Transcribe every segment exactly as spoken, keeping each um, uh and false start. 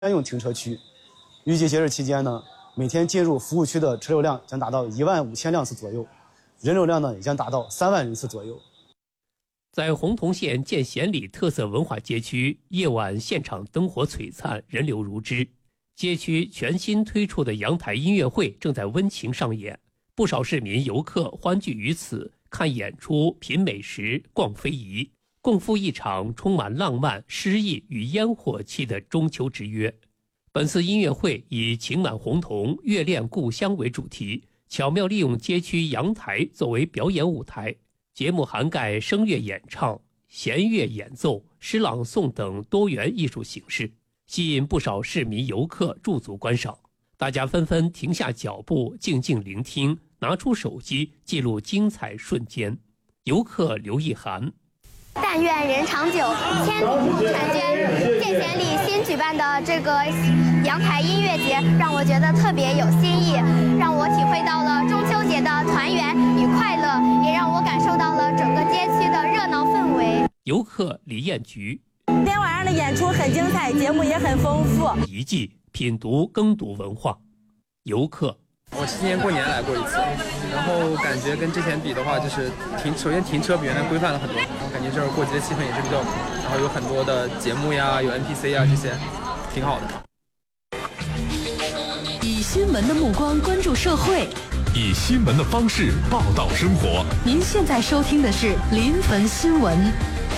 专用停车区。预计节日期间呢，每天进入服务区的车流量将达到一万五千辆次左右，人流量呢也将达到三万人次左右。 在洪洞县建贤里特色文化街区，夜晚现场灯火璀璨，人流如织。街区全新推出的阳台音乐会正在温情上演，不少市民游客欢聚于此，看演出、品美食、逛非遗，共赴一场充满浪漫、诗意与烟火气的中秋之约。本次音乐会以情满红桐、月恋故乡为主题，巧妙利用街区阳台作为表演舞台。节目涵盖声乐演唱、弦乐演奏、诗朗诵等多元艺术形式，吸引不少市民游客驻足观赏。大家纷纷停下脚步，静静聆听，拿出手机记录精彩瞬间。游客刘一涵： 但愿人长久，千里共婵娟。建贤里新举办的这个阳台音乐节，让我觉得特别有新意，让我体会到了中秋节的团圆与快乐，也让我感受到了整个街区的热闹氛围。 游客李艳菊： 今天晚上的演出很精彩，节目也很丰富。 遗迹品读耕读文化。游客： 我今年过年来过一次，然后感觉跟之前比的话，就是停，首先停车比原来规范了很多，然后感觉这儿过节气氛也是比较，然后有很多的节目呀，有 N P C 啊，这些挺好的。 以新闻的目光关注社会， 以新闻的方式报道生活。 您现在收听的是临汾新闻。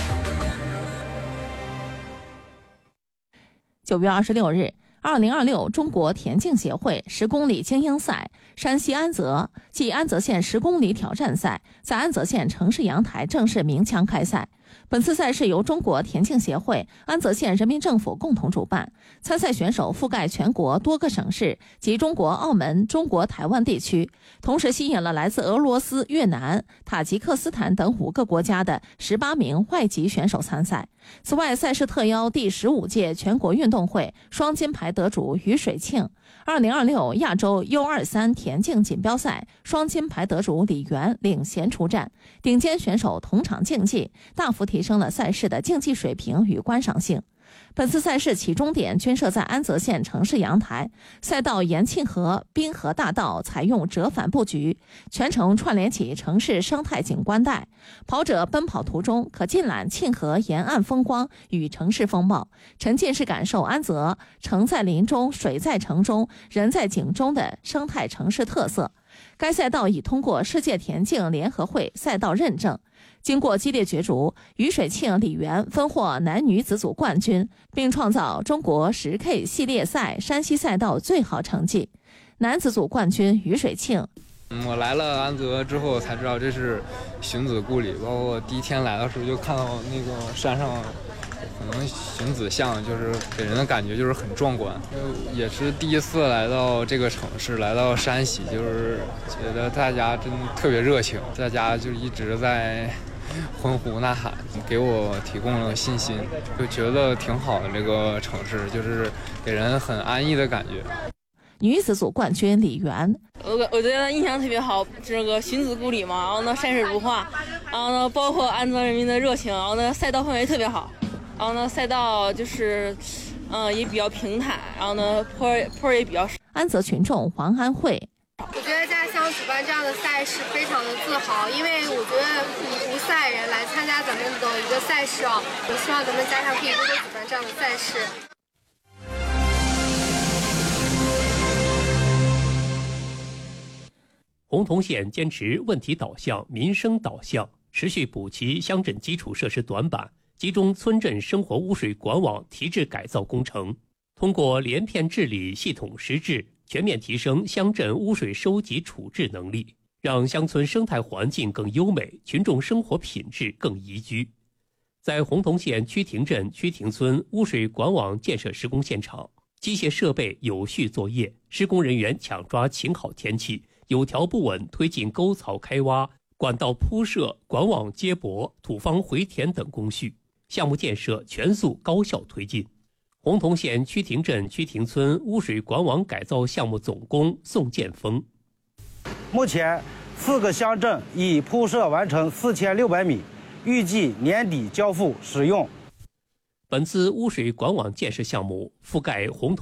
九月二十六日，二零二六中国田径协会十公里精英赛山西安泽暨安泽县十公里挑战赛在安泽县城市阳台正式鸣枪开赛。本次赛事由中国田径协会、安泽县人民政府共同主办，参赛选手覆盖全国多个省市及中国澳门、中国台湾地区，同时吸引了来自俄罗斯、越南、塔吉克斯坦等五个国家的十八名外籍选手参赛。此外，赛事特邀第十五届全国运动会双金牌得主于水庆、二零二六亚洲 U 二三 田径锦标赛双金牌得主李源领衔出战，顶尖选手同场竞技，大幅提升了赛事的竞技水平与观赏性。本次赛事起终点均设在安泽县城市阳台，赛道沿沁河滨河大道采用折返布局，全程串联起城市生态景观带。跑者奔跑途中可尽览沁河沿岸风光与城市风貌，沉浸式感受安泽城在林中、水在城中、人在景中的生态城市特色。该赛道已通过世界田径联合会赛道认证。经过激烈角逐，于水庆、李源分获男女子组冠军，并创造中国 十K 系列赛山西赛道最好成绩。男子组冠军于水庆： 嗯，我来了安泽之后才知道这是荀子故里，包括第一天来的时候就看到那个山上可能荀子像，就是给人的感觉就是很壮观。也是第一次来到这个城市，来到山西，就是觉得大家真的特别热情，大家就一直在欢呼呐喊，给我提供了信心，就觉得挺好的。这个城市就是给人很安逸的感觉。 女子组冠军李源： 我我觉得印象特别好，这个荀子故里嘛，然后呢山水如画，然后呢包括安泽人民的热情，然后呢赛道氛围特别好，然后呢赛道就是嗯、呃、也比较平坦，然后呢坡坡也比较少。 安泽群众黄安慧： 我觉得家乡举办这样的赛事非常的自豪，因为我觉得无赛人来参加咱们的一个赛事啊，我希望咱们家乡可以多多举办这样的赛事。 洪洞县坚持问题导向、民生导向，持续补齐乡镇基础设施短板，集中村镇生活污水管网提质改造工程，通过连片治理、系统施治，全面提升乡镇污水收集处置能力，让乡村生态环境更优美，群众生活品质更宜居。在洪洞县曲亭镇曲亭村污水管网建设施工现场，机械设备有序作业，施工人员抢抓晴好天气，有条不紊推进沟槽开挖、管道铺设、管网接驳、土方回填等工序，项目建设全速高效推进。洪洞县曲亭镇曲亭村污水管网改造项目总工宋建峰： 目前四个乡镇已铺设完成四千六百米，预计年底交付使用。 本次污水管网建设项目覆盖洪洞